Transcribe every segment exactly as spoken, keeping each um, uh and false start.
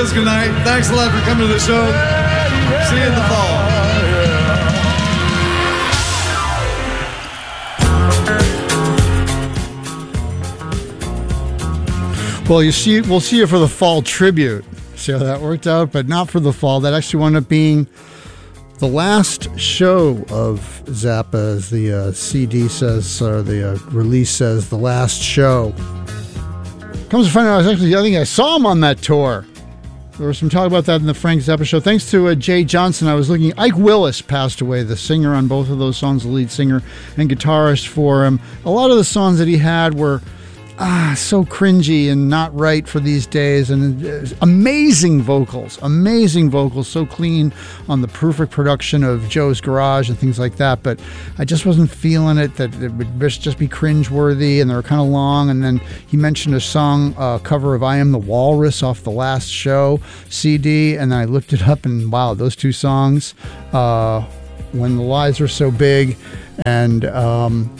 us good night. Thanks a lot for coming to the show. See you in the fall. Well, you see, we'll see you for the fall tribute. See how that worked out, but not for the fall. That actually wound up being the last show of Zappa, as the uh, C D says, or the uh, release says, the last show. Comes to find out, I was actually, I think I saw him on that tour. There was some talk about that in the Frank Zappa show. Thanks to uh, Jay Johnson, I was looking. Ike Willis passed away, the singer on both of those songs, the lead singer and guitarist for him. A lot of the songs that he had were ah, so cringy and not right for these days. And uh, amazing vocals, amazing vocals, so clean on the perfect production of Joe's Garage and things like that. But I just wasn't feeling it, that it would just be cringeworthy, and they were kind of long. And then he mentioned a song uh, cover of I Am the Walrus off the last show C D. And I looked it up, and wow, those two songs, uh, When the Lies Are So Big and um,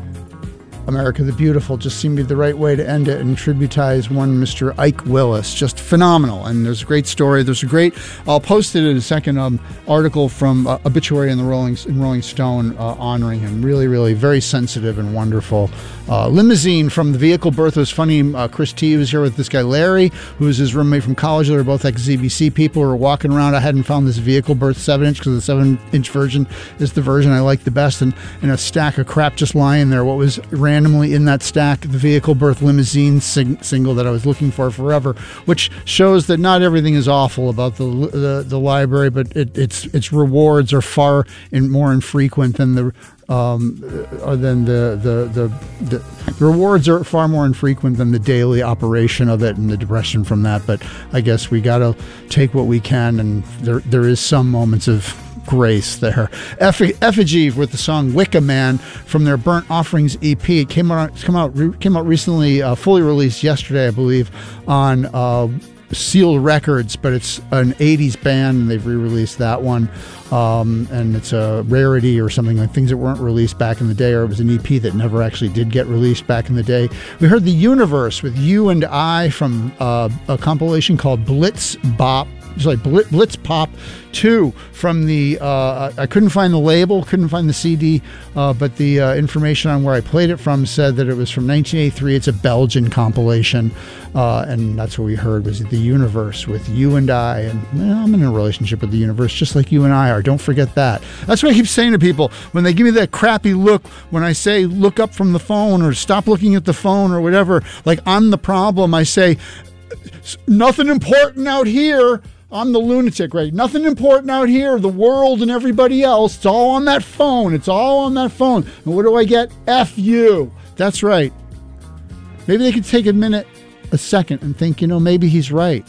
America the Beautiful, just seemed to be the right way to end it and tributize one Mister Ike Willis. Just phenomenal. And there's a great story. There's a great, I'll post it in a second, um, article from uh, Obituary in the Rolling, in Rolling Stone uh, honoring him. Really, really very sensitive and wonderful. Uh, limousine from the Vehicle Birth was funny. Uh, Chris T was here with this guy Larry, who was his roommate from college. They were both ex-Z B C people who were walking around. I hadn't found this Vehicle Birth seven inch because the seven inch version is the version I like the best. And, and a stack of crap just lying there. What was randomly in that stack, the Vehicle Birth limousine sing- single that I was looking for forever, which shows that not everything is awful about the the, the library, but it, its its rewards are far in, more infrequent than the um, uh, than the the, the the rewards are far more infrequent than the daily operation of it and the depression from that. But I guess we got to take what we can, and there there is some moments of grace there. Effigy with the song Wicca Man from their Burnt Offerings E P. It came out, came out, came out recently, uh, fully released yesterday, I believe, on uh, Sealed Records, but it's an eighties band, and they've re-released that one. Um, and it's a rarity or something, like things that weren't released back in the day, or it was an E P that never actually did get released back in the day. We heard The Universe with You and I from uh, a compilation called Blitz Bop. It's like Blitz Pop two from the, uh, I couldn't find the label, couldn't find the C D, uh, but the uh, information on where I played it from said that it was from nineteen eighty-three. It's a Belgian compilation, uh, and that's what we heard was The Universe with You and I. And well, I'm in a relationship with the universe, just like you and I are. Don't forget that. That's what I keep saying to people when they give me that crappy look when I say look up from the phone or stop looking at the phone or whatever, like I'm the problem. I say, nothing important out here. I'm the lunatic, right? Nothing important out here. The world and everybody else. It's all on that phone. It's all on that phone. And what do I get? F you. That's right. Maybe they could take a minute, a second, and think, you know, maybe he's right.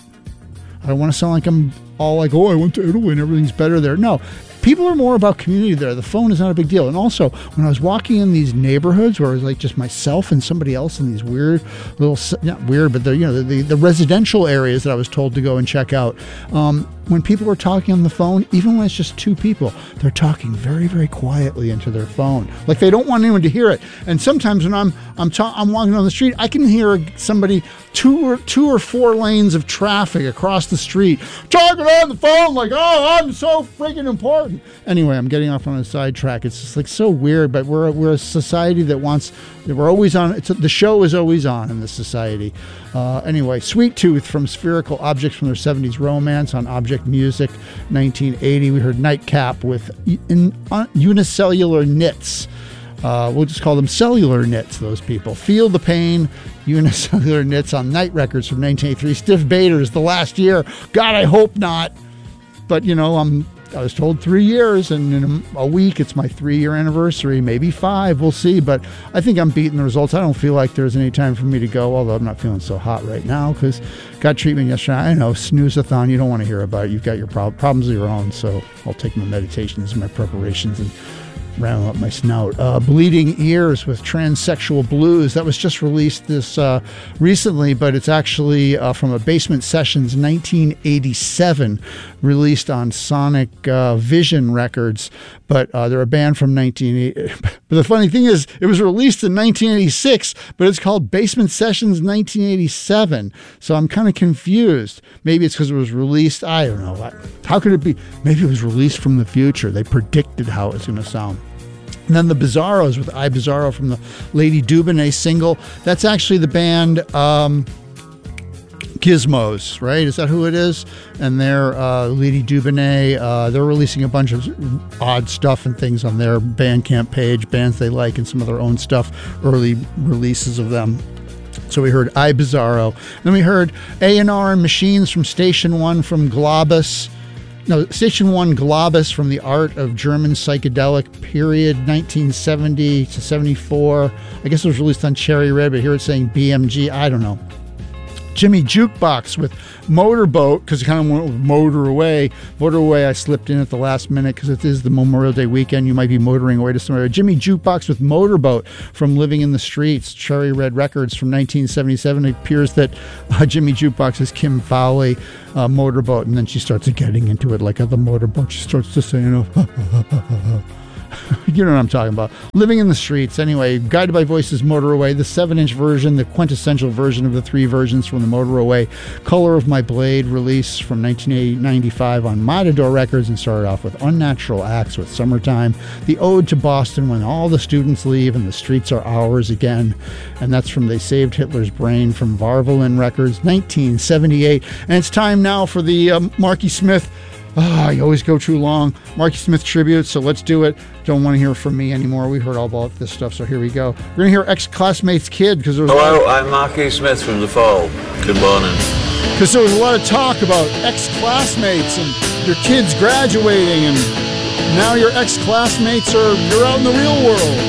I don't want to sound like I'm all like, oh, I went to Italy and everything's better there. No. People are more about community there. The phone is not a big deal. And also, when I was walking in these neighborhoods where it was like just myself and somebody else in these weird little, not weird, but the you know the, the, the residential areas that I was told to go and check out, um, when people were talking on the phone, even when it's just two people, they're talking very, very quietly into their phone, like they don't want anyone to hear it. And sometimes when I'm I'm ta- I'm walking down the street, I can hear somebody two or two or four lanes of traffic across the street talking on the phone like, oh, I'm so freaking important. Anyway, I'm getting off on a sidetrack. It's just like so weird, but we're we're a society that wants, we're always on. It's the show is always on in this society. Uh, anyway, Sweet Tooth from Spherical Objects from their seventies romance on Object Music, nineteen eighty. We heard Nightcap with in, uh, Unicellular Knits. Uh, we'll just call them cellular knits, those people. Feel the Pain, Unicellular Knits on Night Records from nineteen eighty-three. Stiff Baiters, The Last Year. God, I hope not. But, you know, I'm, I was told three years, and in a, a week, it's my three-year anniversary, maybe five. We'll see. But I think I'm beating the results. I don't feel like there's any time for me to go, although I'm not feeling so hot right now because got treatment yesterday. I know, snooze-a-thon, you don't want to hear about it. You've got your prob- problems of your own, so I'll take my meditations and my preparations and round up my snout. Uh, Bleeding Ears with Transsexual Blues. That was just released this uh, recently, but it's actually uh, from a Basement Sessions nineteen eighty-seven, released on Sonic uh, Vision Records. But uh, they're a band from nineteen eighty. But the funny thing is, it was released in nineteen eighty-six, but it's called Basement Sessions nineteen eighty-seven. So I'm kind of confused. Maybe it's because it was released. I don't know. How could it be? Maybe it was released from the future. They predicted how it was going to sound. And then the Bizarros with I Bizarro from the Lady Dubonnet single. That's actually the band um, Gizmos, right? Is that who it is? And they're uh, Lady Dubonnet. Uh, they're releasing a bunch of odd stuff and things on their Bandcamp page, bands they like, and some of their own stuff, early releases of them. So we heard I Bizarro. Then we heard A and R and Machines from Station One from Globus. No, Station One Globus from the Art of German Psychedelic Period, nineteen seventy to seventy-four. I guess it was released on Cherry Red, but here it's saying B M G. I don't know. Jimmy Jukebox with Motorboat, because it kind of went with Motor Away. Motor Away, I slipped in at the last minute because it is the Memorial Day weekend. You might be motoring away to somewhere. Jimmy Jukebox with Motorboat from Living in the Streets, Cherry Red Records from nineteen seventy-seven. It appears that uh, Jimmy Jukebox is Kim Fowley, uh, Motorboat, and then she starts getting into it like other Motorboat. She starts to say, you know, you know what I'm talking about. Living in the Streets. Anyway, Guided by Voices, Motor Away, the seven-inch version, the quintessential version of the three versions from the Motor Away. Color of My Blade, release from nineteen ninety-five on Matador Records, and started off with Unnatural Acts with Summertime. The Ode to Boston, When All the Students Leave and the Streets Are Ours Again. And that's from They Saved Hitler's Brain from Varvelin Records, nineteen seventy-eight. And it's time now for the um, Marky Smith. Ah, oh, you always go too long. Marky Smith tribute, so let's do it. Don't want to hear from me anymore. We heard all about this stuff, so here we go. We're going to hear Ex-Classmates Kid, because there was Hello, I'm Marky Smith from The Fall. Good morning. Because there was a lot of talk about ex-classmates and your kids graduating, and now your ex-classmates are, you're out in the real world.